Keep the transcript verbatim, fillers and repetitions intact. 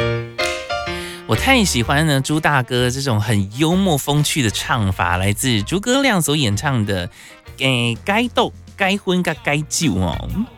我太喜欢呢朱大哥这种很幽默风趣的唱法，来自诸葛亮所演唱的《诶该斗该婚该该救》哦。